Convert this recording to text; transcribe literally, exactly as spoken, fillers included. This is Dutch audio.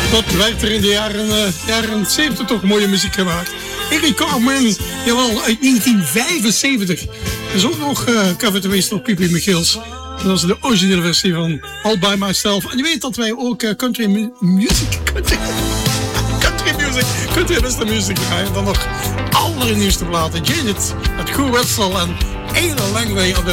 Wat werd er in de jaren, uh, jaren zeventig toch mooie muziek gemaakt. Eric Carmen, jawel, uit negentien vijfenzeventig. Dat is ook nog uh, cover geweest door Pippi Michiels. Dat was de originele versie van All By Myself. En je weet dat wij ook uh, country mu- music... Country, country music... Country western music draaien. Dan nog allernieuwste platen. Janet, het Cool Wetzel en Ada Langley op de